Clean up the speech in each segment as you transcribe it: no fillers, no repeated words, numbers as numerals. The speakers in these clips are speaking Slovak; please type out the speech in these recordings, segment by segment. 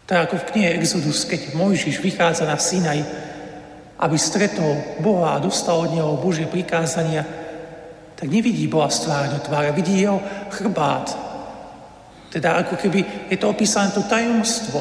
Tak ako v knihe Exodus, keď Mojžiš vychádza na Sinaj, aby stretol Boha a dostal od neho Božie prikázania, tak nevidí Boha z tváre do tváre, vidí jeho chrbát. Teda ako keby je to opísané to tajomstvo,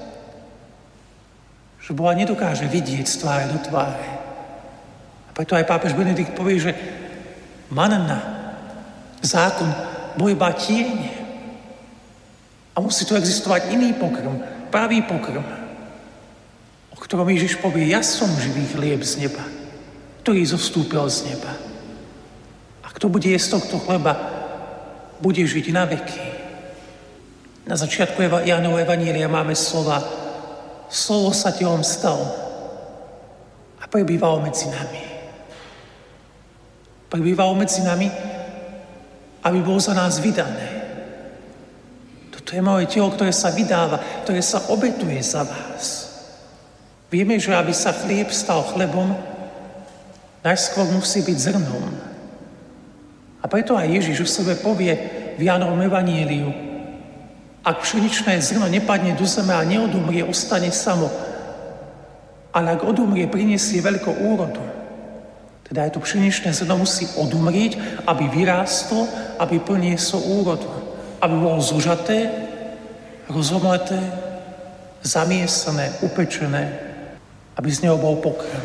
že Boha nedokáže vidieť z tváre do tváre. A preto aj pápež Benedikt povie, že manna, zákon, bol iba tieň. A musí tu existovať iný pokrm, pravý pokrm, o ktorom Ježiš povie, ja som živý chlieb z neba, ktorý zostúpil z neba. A kto bude jesť tohto chleba, bude žiť na veky. Na začiatku Jánovo evanília máme slova: slovo sa telom stalo a prebývalo medzi nami. Prebývalo medzi nami, aby bolo za nás vydané. Toto je moje telo, ktoré sa vydáva, ktoré sa obetuje za vás. Vieme, že aby sa chlieb stal chlebom, najskôr musí byť zrnom. A preto aj Ježiš o sebe povie v Jánovom evaníliu: ak pšeničné zrno nepadne do zeme a neodumrie, ostane samo. Ale ak odumrie, prinesie veľkú úrodu. Teda aj to pšeničné zrno musí odumrieť, aby vyrástlo, aby prinieslo úrodu. Aby bolo zožaté, rozomleté, zamiesené, upečené, aby z neho bol pokrm.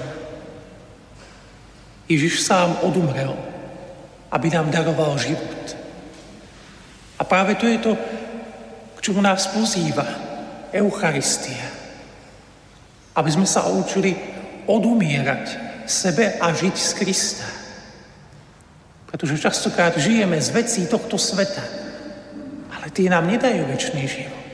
Ježiš sám odumrel, aby nám daroval život. A práve to je to, k čomu nás pozýva Eucharistia. Aby sme sa učili odumierať sebe a žiť z Krista. Pretože častokrát žijeme z vecí tohto sveta, ale tie nám nedajú večný život.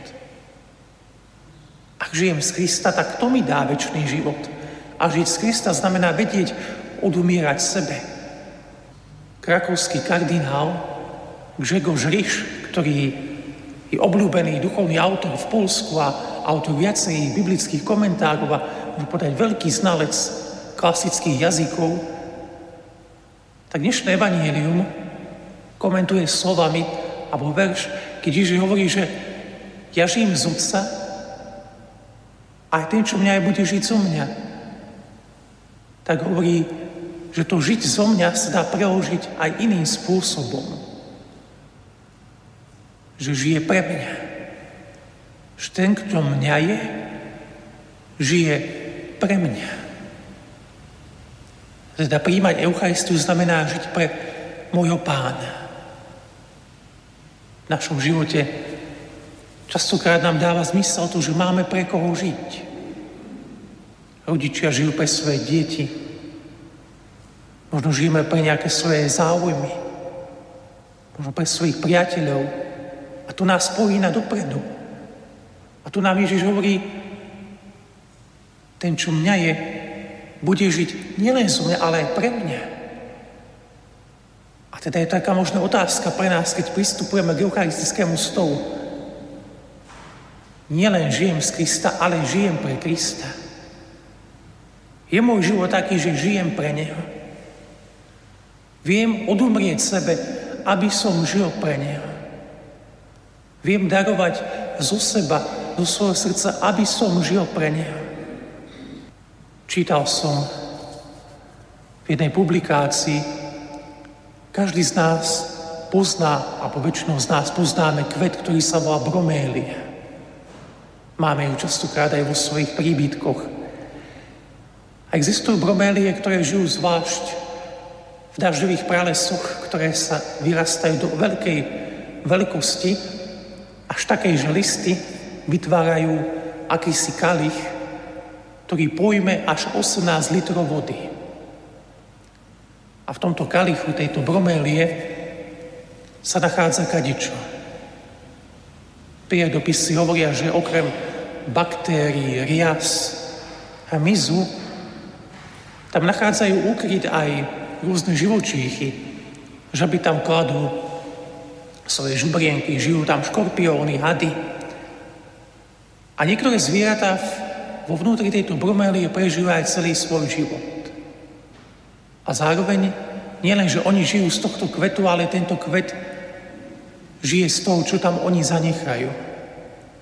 Ak žijem z Krista, tak to mi dá večný život. A žiť z Krista znamená vedieť odumierať sebe. Krakovský kardinál Grzegorz Ryś, ktorý je obľúbený duchovný autor v Poľsku a autor viacerých biblických komentárov a môžem povedať veľký znalec klasických jazykov, tak dnešné evanjelium komentuje slovami, alebo verš, keď Ježiš hovorí, že ja žijem z Otca, aj ten, čo mňa aj bude žiť zo mňa. Tak hovorí, že to žiť zo mňa sa dá preložiť aj iným spôsobom. Že žije pre mňa. Že ten, kto mňa je, žije pre mňa. Teda prijímať Eucharistiu znamená žiť pre môjho Pána. V našom živote častokrát nám dáva zmysel to, že máme pre koho žiť. Rodičia žijú pre svoje deti. Možno žijeme pre nejaké svoje záujmy. Možno pre svojich priateľov. A to nás pojína dopredu. A tu nám Ježiš hovorí, ten, čo mňa je, bude žiť nielen zo mňa, ale aj pre mňa. A teda je taká možná otázka pre nás, keď pristupujeme k eucharistickému stolu. Nielen žijem z Krista, ale žijem pre Krista. Je môj život taký, že žijem pre Neho. Viem odumrieť sebe, aby som žil pre Neho. Viem darovať zo seba, zo svojho srdca, aby som žil pre Neho. Čítal som v jednej publikácii, každý z nás pozná, alebo väčšinou z nás poznáme kvet, ktorý sa volá bromélia. Máme ju častokrát aj vo svojich príbytkoch. A existujú bromélie, ktoré žijú zvlášť v dažďových pralesoch, ktoré sa vyrastajú do veľkej veľkosti, až takej, že listy vytvárajú akýsi kalich, ktorý pojme až 18 litrov vody. A v tomto kalichu tejto bromélie sa nachádza kadičo. Priedopisy hovoria, že okrem baktérií, rias a mizu tam nachádzajú úkryt aj rôzne živočíchy, že by tam kladú svoje žubrienky, žijú tam škorpióny, hady. A niektoré zvieratá vo vnútri tejto bromélie prežijú aj celý svoj život. A zároveň nielen, že oni žijú z tohto kvetu, ale tento kvet žije z toho, čo tam oni zanechajú.